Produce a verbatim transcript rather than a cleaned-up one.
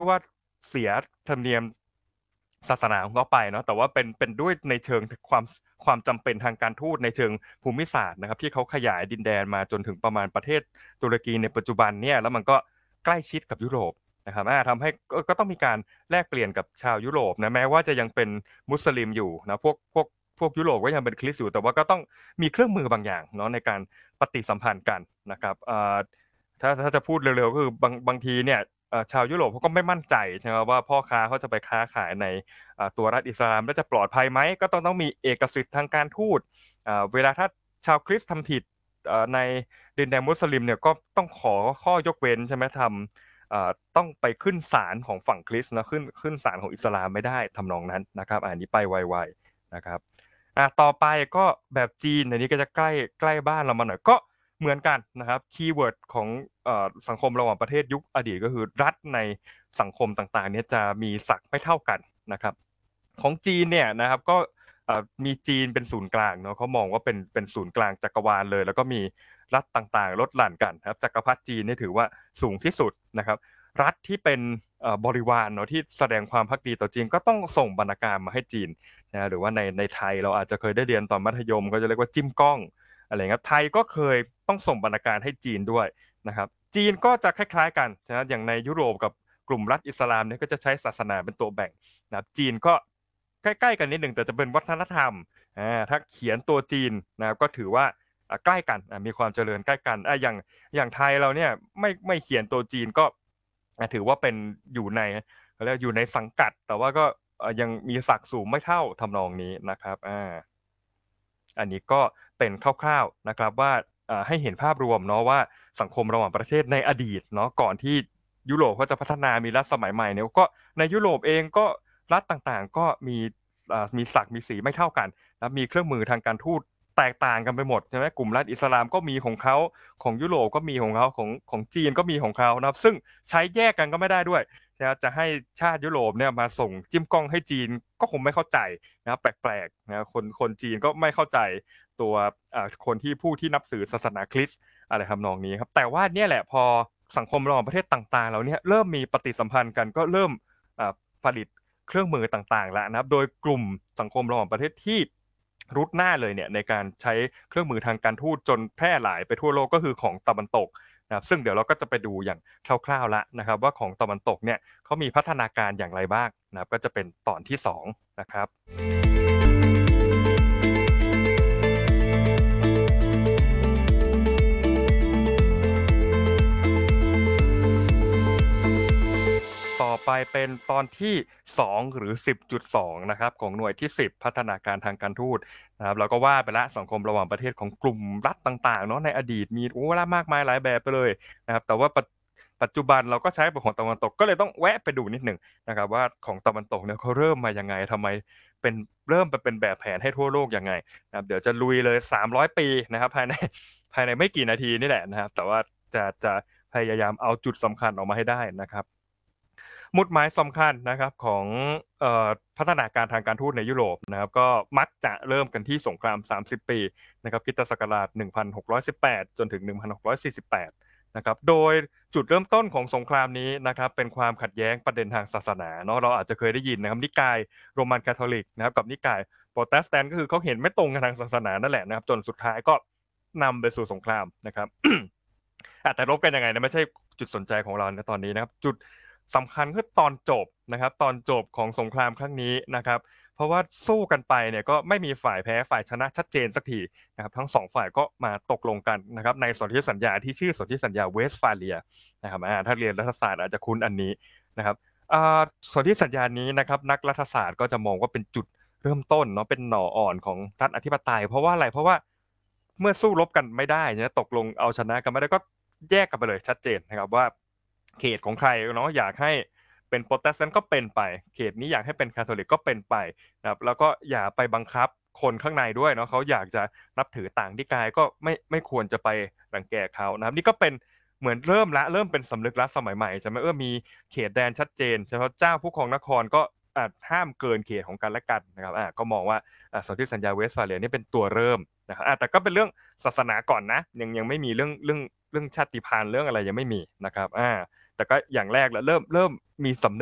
ว่าเสียธรรมเนียมศาสนาของเขาไปเนาะแต่ว่าเป็นเป็นด้วยในเชิงความความจำเป็นทางการทูตในเชิงภูมิศาสตร์นะครับที่เขาขยายดินแดนมาจนถึงประมาณประเทศตุรกีในปัจจุบันเนี่ยแล้วมันก็ใกล้ชิดกับยุโรปนะครับอาทำให้ก็ก็ต้องมีการแลกเปลี่ยนกับชาวยุโรปนะแม้ว่าจะยังเป็นมุสลิมอยู่นะพวกพวกพวกยุโรปก็ยังเป็นคริสต์อยู่แต่ว่าก็ต้องมีเครื่องมือบางอย่างเนาะในการปฏิสัมพันธ์กันนะครับอ่าถ้าถ้าจะพูดเร็วๆก็คือบางบางทีเนี่ย เอ่อชาวยุโรปเขาก็ไม่มั่นใจใช่ไหมว่าพ่อค้าเขาจะไปค้าขายในอ่าตัวรัฐอิสลามแล้วจะปลอดภัยไหมก็ต้องต้องมีเอกสิทธิ์ทางการทูตอ่าเวลาถ้าชาวคริสต์ทำผิดเอ่อในดินแดนมุสลิมเนี่ยก็ต้องขอข้อยกเว้นใช่ไหมทำอ่าต้องไปขึ้นศาลของฝั่งคริสต์นะขึ้นขึ้นศาลของอิสลอะไม่ได้ทำนองนั้นนะครับอันนี้ไปไวๆนะครับอ่าต่อไปก็แบบจีนอันนี้ก็จะใกล้ใกล้บ้านเรามาหน่อยก็เหมือนกันนะครับคีย์เวิร์ดของ เอ่อสังคมระหว่างประเทศยุคอดีตก็คือรัฐในสังคมต่างๆเนี่ยจะมีศักดิ์ไม่เท่ากันนะครับของจีนเนี่ยนะครับก็เอ่อมีจีนเป็นศูนย์กลางเนาะเขามองว่าเป็นเป็นศูนย์กลางจักรวาลเลยแล้วก็มีรัฐต่างๆลดหลั่นกันนะครับจักรพรรดิจีนเนี่ยถือว่าสูงที่สุดนะครับรัฐที่เป็นเอ่อบริวารเนาะที่แสดงความภักดีต่อจีนก็ต้องส่งบรรณาการมาให้จีนนะหรือว่าในในไทยเราอาจจะเคยได้เรียนตอนมัธยมก็จะเรียกว่าจิ้มกล้องอะไรเงี้ยไทยก็เคยต้องส่งบรรณาการให้จีนด้วย นะครับจีนก็จะคล้ายๆกันนะอย่างในยุโรปกับกลุ่มรัฐอิสลามเนี่ยก็จะใช้ศาสนาเป็นตัวแบ่งนะครับจีนก็ใกล้ๆกันนิดหนึ่งแต่จะเป็นวัฒนธรรมอาถ้าเขียนตัวจีนนะครับก็ถือว่าอ่าใกล้กันอ่ามีความเจริญใกล้กันอาอย่างอย่างไทยเราเนี่ยไม่ไม่เขียนตัวจีนก็อ่าถือว่าเป็นอยู่ในเขาเรียกอยู่ในสังกัดแต่ว่าก็เอ่อยังมีศักดิ์สูงไม่เท่าทำนองนี้นะครับอา อันนี้ก็เป็นคร่าวๆนะครับว่าเอ่อให้เห็นภาพรวมเนาะว่าสังคมระหว่างประเทศในอดีตเนาะก่อนที่ยุโรปเขาจะพัฒนามีรัฐสมัยใหม่เนี่ยก็ในยุโรปเองก็รัฐต่างๆก็มีอ่ามีศักดิ์มีสีไม่เท่ากันนะมีเครื่องมือทางการทูตแตกต่างกันไปหมดใช่ไหมกลุ่มรัฐอิสลามก็มีของเขาของยุโรปก็มีของเขาของของจีนก็มีของเขานะครับซึ่งใช้แยกกันก็ไม่ได้ด้วยนะครับจะให้ชาติยุโรปเนี่ยมาส่งจิ้มกล้องให้จีนก็คงไม่เข้าใจ นะครับแปลกๆนะครับคนคนจีนก็ไม่เข้าใจตัวอ่าคนที่ผู้ที่นับถือศาสนาคริสต์อะไรทำนองนี้ครับแต่ว่าเนี่ยแหละพอสังคมระหว่างประเทศต่างๆเหล่าเนี้ยเริ่มมีปฏิสัมพันธ์กันก็เริ่มอ่าผลิตเครื่องมือต่างๆแล้วนะครับโดยกลุ่มสังคมระหว่างประเทศที่รุดหน้าเลยเนี่ยในการใช้เครื่องมือทางการทูตจนแพร่หลายไปทั่วโลกก็คือของตะวันตกนะครับซึ่งเดี๋ยวเราก็จะไปดูอย่างคร่าวๆแล้วนะครับว่าของตะวันตกเนี่ยเขามีพัฒนาการอย่างไรบ้างนะครับก็จะเป็นตอนที่สองนะครับ ต่อไปเป็นตอนที่สองหรือสิบจุดสองนะครับของหน่วยที่สิบพัฒนาการทางการทูตนะครับเราก็ว่าไปแล้วสังคมระหว่างประเทศของกลุ่มรัฐต่างๆเนาะในอดีตมีโอ้มากมายหลายแบบไปเลยนะครับแต่ว่าปัจปัจจุบันเราก็ใช้แบบของตะวันตกก็เลยต้องแวะไปดูนิดหนึ่งนะครับว่าของตะวันตกเนี่ยเขาเริ่มมายังไงทำไมเป็นเริ่มไปเป็นแบบแผนให้ทั่วโลกยังไงนะครับเดี๋ยวจะลุยเลยสามร้อยปีนะครับภายในภายในไม่กี่นาทีนี่แหละนะครับแต่ว่าจะจะพยายามเอาจุดสำคัญออกมาให้ได้นะครับ หมุดหมายสำคัญนะครับของเอ่อพัฒนาการทางการทูตในยุโรปนะครับก็มักจะเริ่มกันที่สงครามสามสิบปีนะครับคริสตศักราชหนึ่งพันหกร้อยสิบแปดจนถึงหนึ่งพันหกร้อยสี่สิบแปดนะครับโดยจุดเริ่มต้นของสงครามนี้นะครับเป็นความขัดแย้งประเด็นทางศาสนาเนาะเราอาจจะเคยได้ยินนะครับนิกายโรมันคาทอลิกนะครับกับนิกายโปรเตสแตนต์ก็คือเขาเห็นไม่ตรงกันทางศาสนานั่นแหละนะครับจนสุดท้ายก็นำไปสู่สงครามนะครับ อาแต่รบกันยังไงนะไม่ใช่จุดสนใจของเราในตอนนี้นะครับจุดสำคัญคือตอนจบนะครับตอนจบของสงครามครั้งนี้นะครับเพราะว่าสู้กันไปเนี่ยก็ไม่มีฝ่ายแพ้ฝ่ายชนะชัดเจนสักทีนะครับทั้งสองฝ่ายก็มาตกลงกันนะครับในสนธิสัญญาที่ชื่อสนธิสัญญาเวสต์ฟาเลียนะครับอาถ้าเรียนรัฐศาสตร์อาจจะคุ้นอันนี้นะครับอ่าสนธิสัญญานี้นะครับนักรัฐศาสตร์ก็จะมองว่าเป็นจุดเริ่มต้นเนาะเป็นหน่ออ่อนของรัฐอธิปไตยเพราะว่าอะไรเพราะว่าเมื่อสู้รบกันไม่ได้เนี่ยตกลงเอาชนะกันไม่ได้ก็ แยกกันไปเลยชัดเจนนะครับว่าเขตของใครเนาะอยากให้เป็นโปรเตสแตนต์ก็เป็นไปเขตนี้อยากให้เป็นคาทอลิกก็เป็นไปนะครับแล้วก็อย่าไปบังคับคนข้างในด้วยเนาะเขาอยากจะนับถือต่างนิกายก็ไม่ไม่ควรจะไปรังแกเขานะครับนี่ก็เป็นเหมือนเริ่มแล้วเริ่มเป็นสำนึกรัฐสมัยใหม่ใช่ไหมเออมีเขตแดนชัดเจนเฉพาะเจ้าผู้ครองนครก็อ่าห้ามเกินเขตของกันและกันนะครับอ่าก็มองว่าอ่าสนธิสัญญาเวสต์ฟาเลียนี่เป็นตัวเริ่มนะครับอ่าแต่ก็เป็นเรื่องศาสนาก่อนนะยังยังไม่มีเรื่องเรื่อง เรื่องชาติพันธุ์เรื่องอะไรยังไม่มีนะครับอาแต่แต่ก็อย่างแรกแล้วเริ่มเริ่มมีสำนึก